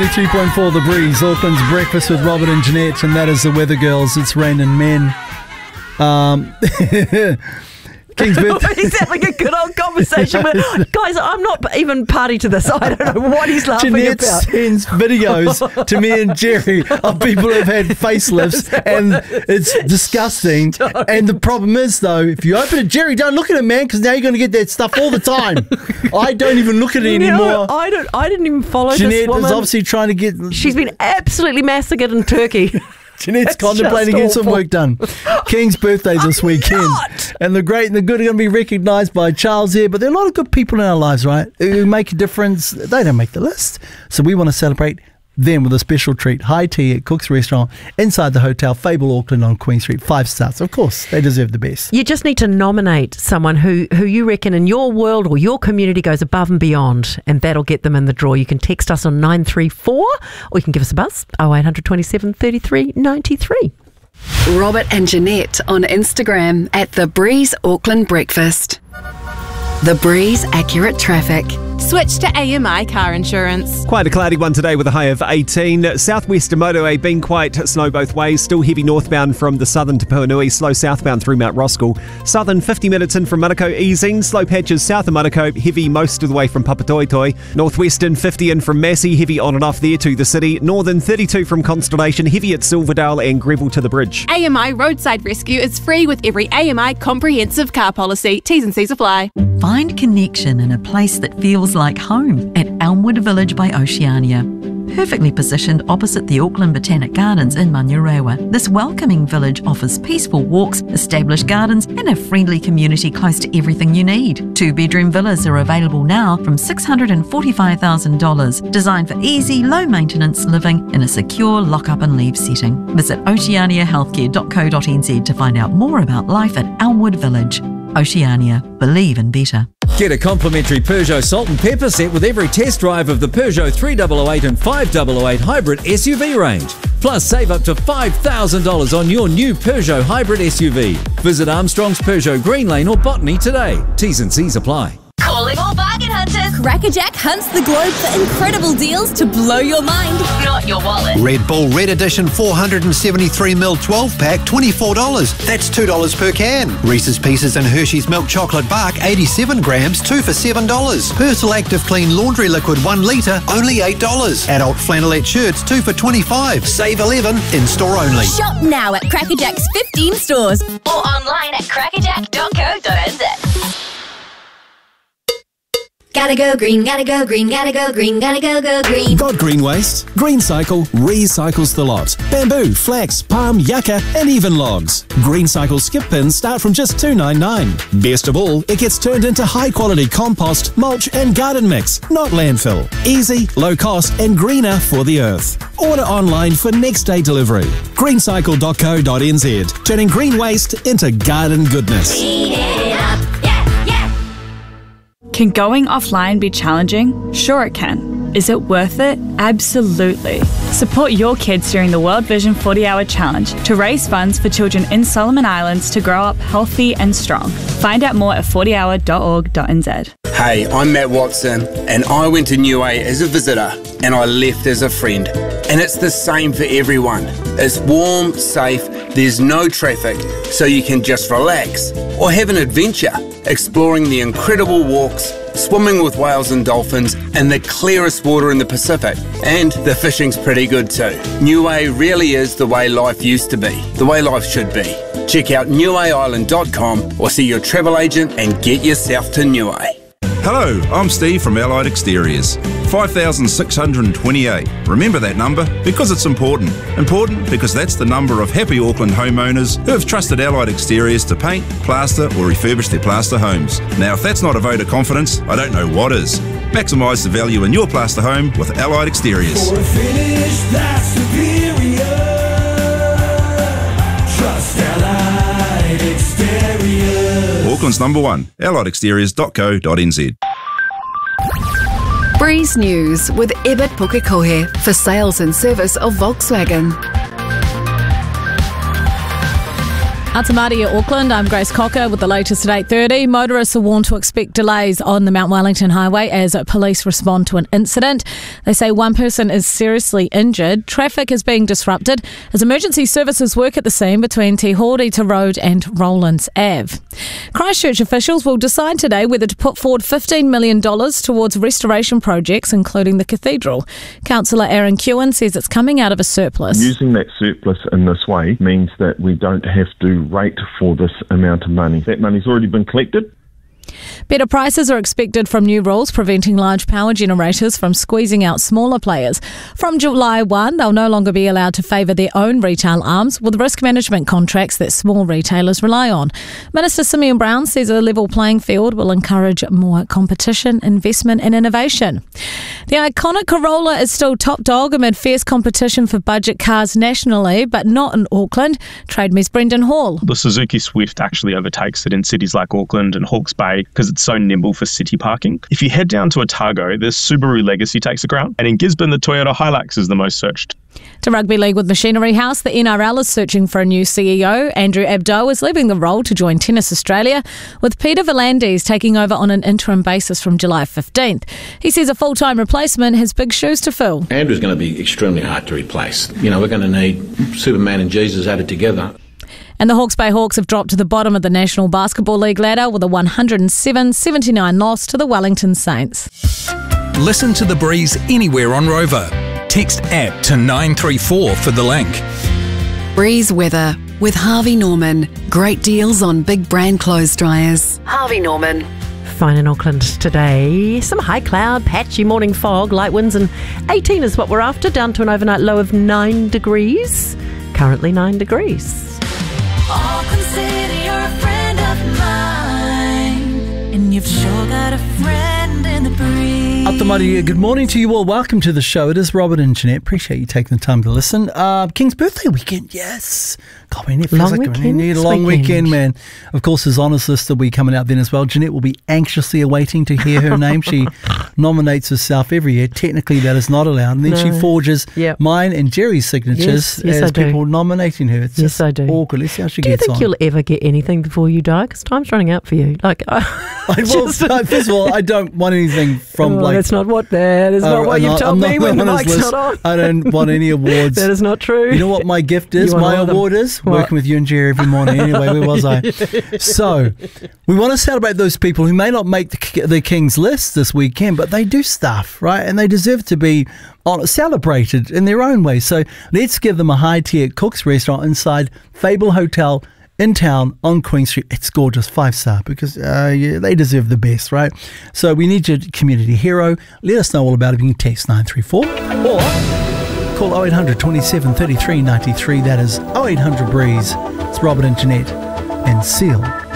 93.4 The Breeze, Auckland's Breakfast with Robert and Jeanette, and that is the Weather Girls. It's raining men. King's birthday. He's having a good old conversation with guys. I'm not even party to this. I don't know what he's laughing Jeanette about. sends videos to me and Jerry of people who've had facelifts, and it's disgusting. And the problem is, though, if you open it, Jerry, don't look at it, man, because now you're going to get that stuff all the time. I don't even look at it anymore. I didn't even follow Jeanette this woman. is obviously trying to get. She's been absolutely massacred in Turkey. Jeanette's contemplating getting some work done. King's birthday this weekend. And the great and the good are going to be recognised by Charles here. But there are a lot of good people in our lives, right, who make a difference. They don't make the list. So we want to celebrate them with a special treat. High tea at Cook's Restaurant inside the hotel, Fable Auckland on Queen Street. 5 stars. Of course, they deserve the best. You just need to nominate someone who you reckon in your world or your community goes above and beyond, and that'll get them in the draw. You can text us on 934 or you can give us a buzz, 0800 27 33 93. Robert and Jeanette on Instagram at The Breeze Auckland Breakfast. The Breeze Accurate Traffic. Switch to AMI car insurance. Quite a cloudy one today with a high of 18. Southwestern motorway being quite slow both ways. Still heavy northbound from the southern to Puanui. Slow southbound through Mount Roskill. Southern 50 minutes in from Manukau easing. Slow patches south of Manukau. Heavy most of the way from Papatoetoe. Northwestern 50 in from Massey. Heavy on and off there to the city. Northern 32 from Constellation. Heavy at Silverdale and Greville to the bridge. AMI Roadside Rescue is free with every AMI comprehensive car policy. T's and C's apply. Find connection in a place that feels like home at Elmwood Village by Oceania. Perfectly positioned opposite the Auckland Botanic Gardens in Manurewa, this welcoming village offers peaceful walks, established gardens and a friendly community close to everything you need. 2-bedroom villas are available now from $645,000, designed for easy, low-maintenance living in a secure lock-up and leave setting. Visit oceaniahealthcare.co.nz to find out more about life at Elmwood Village. Oceania. Believe in better. Get a complimentary Peugeot salt and pepper set with every test drive of the Peugeot 3008 and 5008 hybrid SUV range. Plus, save up to $5,000 on your new Peugeot hybrid SUV. Visit Armstrong's Peugeot Green Lane or Botany today. T's and C's apply. Calling all bargain hunters. Crackerjack hunts the globe for incredible deals to blow your mind, not your wallet. Red Bull Red Edition 473ml 12-pack, $24. That's $2 per can. Reese's Pieces and Hershey's Milk Chocolate Bark, 87 grams, 2 for $7. Persil Active Clean Laundry Liquid 1 litre, only $8. Adult flannelette shirts, 2 for $25. Save 11, in-store only. Shop now at Crackerjack's 15 stores or online at crackerjack.co.nz. Gotta go green, gotta go green, gotta go green, gotta go green. Got green waste? GreenCycle recycles the lot. Bamboo, flax, palm, yucca and even logs. GreenCycle skip pins start from just $2.99. Best of all, it gets turned into high quality compost, mulch and garden mix, not landfill. Easy, low cost and greener for the earth. Order online for next day delivery. greencycle.co.nz, turning green waste into garden goodness. Clean it up. Can going offline be challenging? Sure it can. Is it worth it? Absolutely. Support your kids during the World Vision 40-Hour Challenge to raise funds for children in Solomon Islands to grow up healthy and strong. Find out more at 40hour.org.nz. Hey, I'm Matt Watson, and I went to Niue as a visitor, and I left as a friend. And it's the same for everyone. It's warm, safe, there's no traffic, so you can just relax or have an adventure, exploring the incredible walks, swimming with whales and dolphins, and the clearest water in the Pacific. And the fishing's pretty good too. Niue really is the way life used to be, the way life should be. Check out niueisland.com or see your travel agent and get yourself to Niue. Hello, I'm Steve from Allied Exteriors. 5,628. Remember that number because it's important. Important because that's the number of happy Auckland homeowners who have trusted Allied Exteriors to paint, plaster or refurbish their plaster homes. Now if that's not a vote of confidence, I don't know what is. Maximise the value in your plaster home with Allied Exteriors. For a finish that's superior, trust Allied Exteriors. Auckland's number one, alliedexteriors.co.nz. Breeze News with Ebert Pukekohe for sales and service of Volkswagen. Atamati at Auckland, I'm Grace Cocker with the latest at 8:30. Motorists are warned to expect delays on the Mount Wellington Highway as police respond to an incident. They say one person is seriously injured. Traffic is being disrupted as emergency services work at the scene between Te Horita Road and Rowlands Ave. Christchurch officials will decide today whether to put forward $15 million towards restoration projects, including the cathedral. Councillor Aaron Kewen says it's coming out of a surplus. Using that surplus in this way means that we don't have to rate for this amount of money. That money's already been collected. Better prices are expected from new rules preventing large power generators from squeezing out smaller players. From July 1, they'll no longer be allowed to favour their own retail arms with risk management contracts that small retailers rely on. Minister Simeon Brown says a level playing field will encourage more competition, investment and innovation. The iconic Corolla is still top dog amid fierce competition for budget cars nationally, but not in Auckland. Trademe's Brendan Hall. The Suzuki Swift actually overtakes it in cities like Auckland and Hawke's Bay because it's so nimble for city parking. If you head down to Otago, the Subaru Legacy takes the crown, and in Gisborne, the Toyota Hilux is the most searched. To Rugby League with Machinery House, the NRL is searching for a new CEO. Andrew Abdo is leaving the role to join Tennis Australia, with Peter V'landys taking over on an interim basis from July 15th. He says a full-time replacement has big shoes to fill. Andrew's going to be extremely hard to replace. We're going to need Superman and Jesus added together. And the Hawke's Bay Hawks have dropped to the bottom of the National Basketball League ladder with a 107-79 loss to the Wellington Saints. Listen to The Breeze anywhere on Rover. Text app to 934 for the link. Breeze weather with Harvey Norman. Great deals on big brand clothes dryers. Harvey Norman. Fine in Auckland today. Some high cloud, patchy morning fog, light winds, and 18 is what we're after, down to an overnight low of 9 degrees. Currently 9 degrees. Auckland City, you're a friend of mine, and you've sure got a friend in the breeze. Atamari, good morning to you all. Welcome to the show. It is Robert and Jeanette. Appreciate you taking the time to listen. King's birthday weekend, yes. God, man, it feels like we need a long weekend, man. Of course, his honours list will be coming out then as well. Jeanette will be anxiously awaiting to hear her name. She nominates herself every year. Technically, that is not allowed. And then she forges mine and Jerry's signatures as people nominating her. It's just awkward. Let's see how she gets on. Do you think you'll ever get anything before you die? Because time's running out for you. First of all, I don't want anything from that's not what you've told me when the mic's not on. I don't want any awards. That is not true. You know what my gift is? My award is working with you and Jerry every morning. Anyway, where was I? So, we want to celebrate those people who may not make the King's list this weekend, but they do stuff, right? And they deserve to be celebrated in their own way. So, let's give them a high tea at Cook's Restaurant inside Fable Hotel in town on Queen Street. It's gorgeous, 5-star, because they deserve the best, right? So we need your community hero. Let us know all about it. You can text 934 or call 0800 27 33 93. That is 0800 Breeze. It's Robert and Jeanette and Seal.